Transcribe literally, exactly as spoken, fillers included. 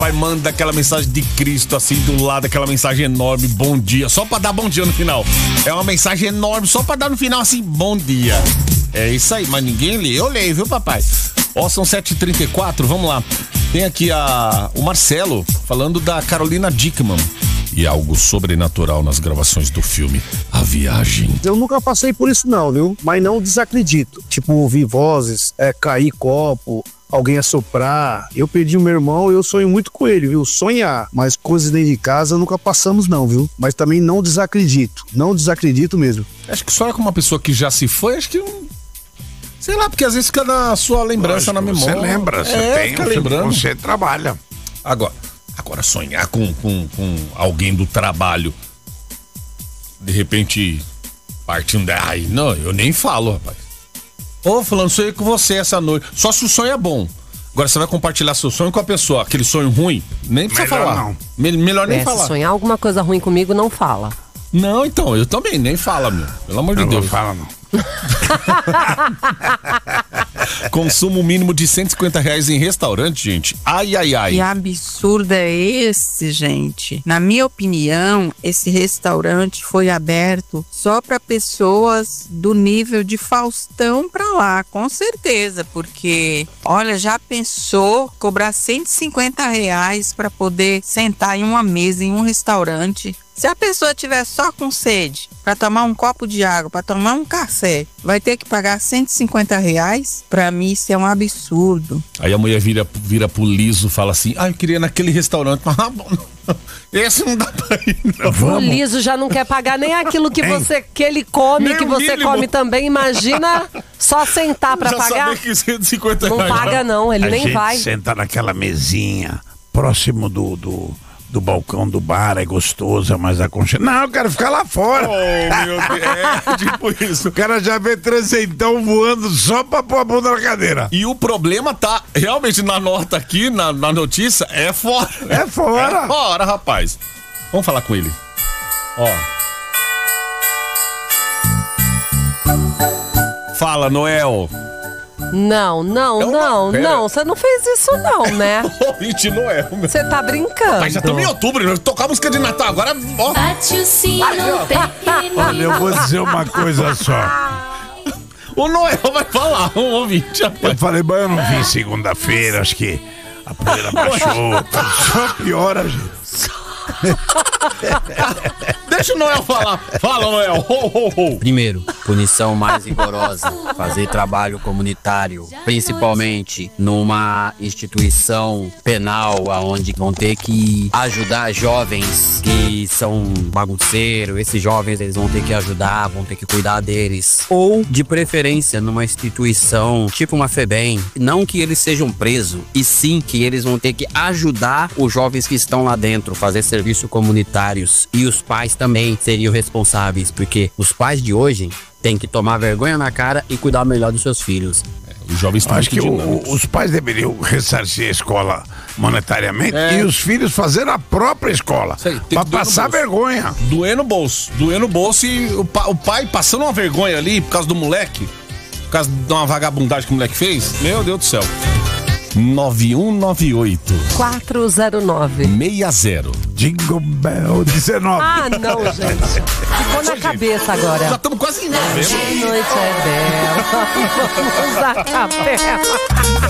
pai manda aquela mensagem de Cristo assim do lado, aquela mensagem enorme, bom dia, só pra dar bom dia no final. É uma mensagem enorme, só pra dar no final assim, bom dia. É isso aí, mas ninguém lê. Eu leio, viu, papai? Ó, são sete e trinta e quatro, vamos lá. Tem aqui a, o Marcelo falando da Carolina Dickman. E algo sobrenatural nas gravações do filme A Viagem. Eu nunca passei por isso não, viu? Mas não desacredito. Tipo, ouvir vozes, é, cair copo, alguém assoprar. Eu perdi o meu irmão e eu sonho muito com ele, viu? Sonhar. Mas coisas dentro de casa nunca passamos não, viu? Mas também não desacredito. Não desacredito mesmo. Acho que só é com uma pessoa que já se foi, acho que não... Sei lá, porque às vezes fica na sua lembrança, lógico, na memória. Você lembra, você é, tem, você, você trabalha. Agora, agora sonhar com, com, com alguém do trabalho, de repente, partindo da... Ai, não, eu nem falo, rapaz. Ô, falando, sonhei com você essa noite. Só se o sonho é bom. Agora você vai compartilhar seu sonho com a pessoa, aquele sonho ruim, nem precisa melhor falar. Não. Me, melhor nem é, falar. Se sonhar alguma coisa ruim comigo, não fala. Não, então, eu também, nem fala, meu. Pelo amor de eu Deus. Não fala, não. Consumo mínimo de cento e cinquenta reais em restaurante, gente. Ai, ai, ai. Que absurdo é esse, gente? Na minha opinião, esse restaurante foi aberto só para pessoas do nível de Faustão pra lá, com certeza, porque, olha, já pensou cobrar cento e cinquenta reais para poder sentar em uma mesa em um restaurante? Se a pessoa tiver só com sede, para tomar um copo de água, para tomar um café, vai ter que pagar cento e cinquenta reais? Para mim isso é um absurdo. Aí a mulher vira, vira pro Liso e fala assim, ah, eu queria ir naquele restaurante, mas ah, esse não dá pra ir, não. O Liso já não quer pagar nem aquilo que, você, que ele come, nem que você mínimo. Come também. Imagina só sentar para pagar. Saber que cento e cinquenta não reais, paga não, ele a nem gente vai. Senta naquela mesinha, próximo do... do... do balcão do bar, é gostoso, é mais aconchegante. Não, eu quero ficar lá fora. Oh, meu Deus, é tipo isso. O cara já vê trezentão voando só pra pôr a bunda na cadeira. E o problema tá realmente na nota aqui, na, na notícia, é fora. É fora. É fora, rapaz. Vamos falar com ele. Ó. Fala, Noel. Não, não, Eu não, não, não, você não fez isso não, né? Ouvinte Noel, meu. Você tá brincando. Mas já estamos em outubro, nós tocar música de Natal, agora, ó. Bate o sino, pequenino. Olha, eu vou dizer uma coisa só. O Noel vai falar, um ouvinte, rapaz. Eu falei, mas eu não vim segunda-feira, acho que a poeira baixou, só piora, gente. Deixa o Noel falar. Fala, Noel. Ho, ho, ho. Primeiro, punição mais rigorosa. Fazer trabalho comunitário, principalmente numa instituição penal, onde vão ter que ajudar jovens que são bagunceiros. Esses jovens, eles vão ter que ajudar, vão ter que cuidar deles. Ou, de preferência, numa instituição tipo uma FEBEM. Não que eles sejam presos, e sim que eles vão ter que ajudar os jovens que estão lá dentro, fazer serviços comunitários. E os pais também seriam responsáveis, porque os pais de hoje têm que tomar vergonha na cara e cuidar melhor dos seus filhos. Os jovens estão acho que o, os pais deveriam ressarcir a escola monetariamente é. e os filhos fazer a própria escola para passar vergonha. Doer no bolso, doer no bolso e o, pa, o pai passando uma vergonha ali por causa do moleque, por causa de uma vagabundagem que o moleque fez. Meu Deus do céu. nove um nove oito quatro zero nove seis zero Jingle Bell dezenove. Ah, não, gente. Ficou na cabeça agora. Já estamos quase em novembro. A noite é bela. Vamos usar a capela.